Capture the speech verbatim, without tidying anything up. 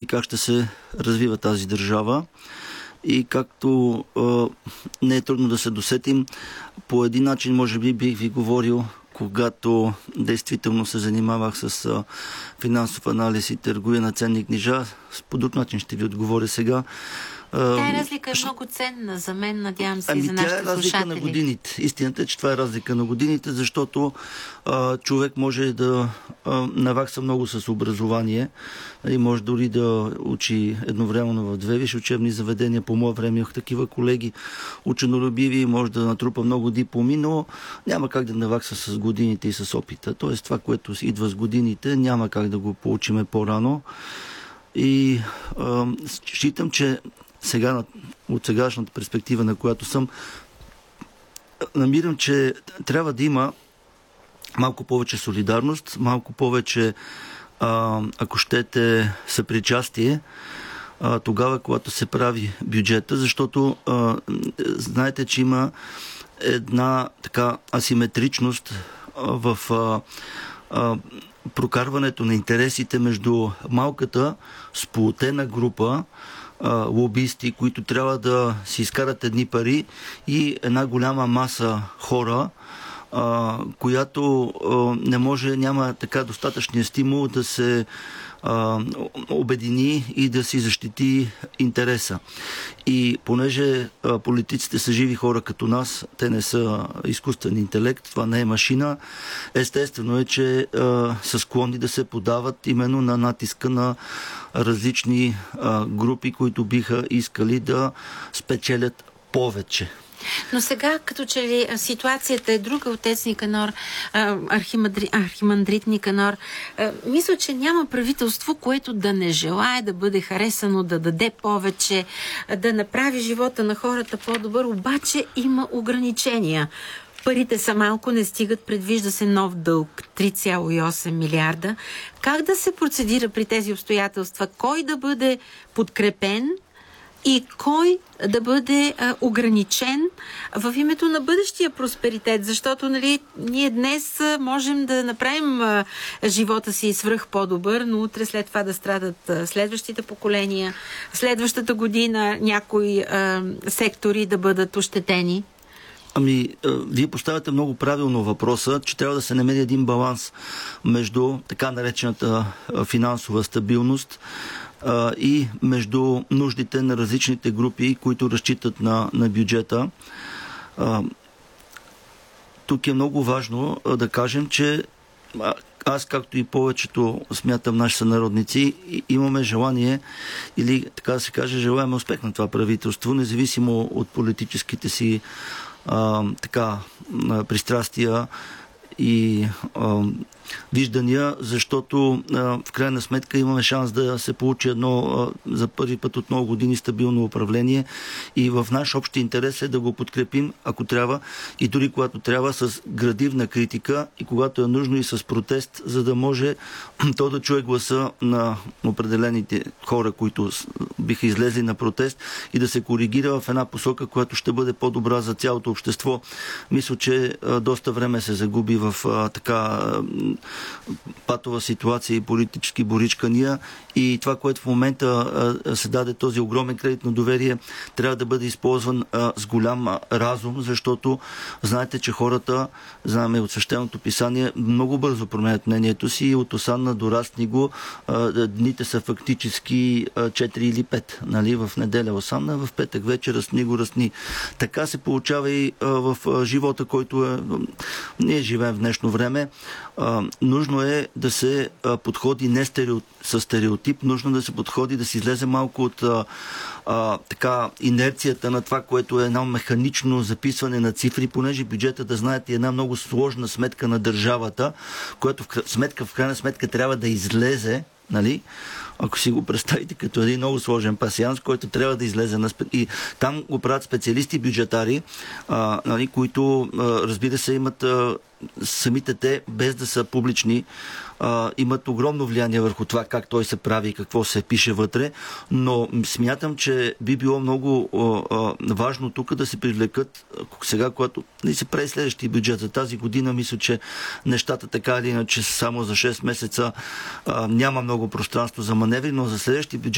как ще се развива тази държава. И както а, не е трудно да се досетим, по един начин може би бих ви говорил, когато действително се занимавах с а, финансов анализ и търговия на ценни книжа. По друг начин ще ви отговоря сега. Тая разлика е много ценна за мен, надявам се, ами, и за нашите слушатели. Тя е разлика на годините. Истината е, че това е разлика на годините, защото а, човек може да а, навакса много с образование и може дори да учи едновременно в две висши учебни заведения. По мое време имах такива колеги ученолюбиви, може да натрупа много дипломи, но няма как да навакса с годините и с опита. Тоест това, което идва с годините, няма как да го получиме по-рано. И а, считам, че сега, от сегашната перспектива, на която съм, намирам, че трябва да има малко повече солидарност, малко повече, а, ако щете, съпричастие, а, тогава, когато се прави бюджета, защото а, знаете, че има една така асиметричност в а, а, прокарването на интересите между малката сплотена група лобисти, които трябва да си изкарат едни пари, и една голяма маса хора, а, която а, не може, няма така достатъчния стимул да се а, обедини и да си защити интереса. И понеже а, политиците са живи хора като нас, те не са изкуствен интелект, това не е машина, естествено е, че а, са склонни да се подават именно на натиска на различни а, групи, които биха искали да спечелят повече. Но сега, като че ли ситуацията е друга, отец Никанор, архимандрит, архимандрит Никанор, мисля, че няма правителство, което да не желае да бъде харесано, да даде повече, да направи живота на хората по-добър, обаче има ограничения. Парите са малко, не стигат, предвижда се нов дълг три цяло и осем милиарда. Как да се процедира при тези обстоятелства? Кой да бъде подкрепен и кой да бъде а, ограничен в името на бъдещия просперитет? Защото, нали, ние днес а, можем да направим а, живота си свръх по-добър, но утре след това да страдат а, следващите поколения, следващата година някои а, сектори да бъдат ощетени. Ами, вие поставяте много правилно въпроса, че трябва да се намери един баланс между така наречената финансова стабилност а, и между нуждите на различните групи, които разчитат на, на бюджета. А, тук е много важно а, да кажем, че аз, както и повечето, смятам, наши сънародници, имаме желание, или така да се каже, желаем успех на това правителство, независимо от политическите си А, така, пристрастия и а, виждания, защото а, в крайна сметка имаме шанс да се получи едно а, за първи път от много години стабилно управление, и в наш общ интерес е да го подкрепим, ако трябва, и дори когато трябва, с градивна критика, и когато е нужно и с протест, за да може то да чуе гласа на определените хора, които биха излезли на протест, и да се коригира в една посока, която ще бъде по-добра за цялото общество. Мисля, че а, доста време се загуби в а, така патова ситуация и политически боричкания, и това, което в момента а, се даде този огромен кредит на доверие, трябва да бъде използван а, с голям а, разум, защото знаете, че хората, знаем от свещеното писание, много бързо променят мнението си, и от Осанна до Растниго а, дните са фактически а, четири или пет. Нали? В неделя Осанна, в петък вечер Растниго Растни. Така се получава и а, в а, живота, който е, ние живеем в днешно време. А, нужно е да се а, подходи не стереотип, с стереотип, нужно да се подходи, да се излезе малко от а, а, така инерцията на това, което е едно механично записване на цифри, понеже бюджета, да знаете, е една много сложна сметка на държавата, която в, сметка, в крайна сметка трябва да излезе, нали? Ако си го представите като един много сложен пасианс, който трябва да излезе на... Спе... И там го правят специалисти бюджетари, а, нали, които, а, разбира се, имат а, самите те, без да са публични, а, имат огромно влияние върху това как той се прави и какво се пише вътре, но смятам, че би било много а, а, важно тук да се привлекат сега, когато не се прави следващия бюджет за тази година. Мисля, че нещата така или иначе само за шест месеца а, няма много пространство за маневри, но за следващия бюджет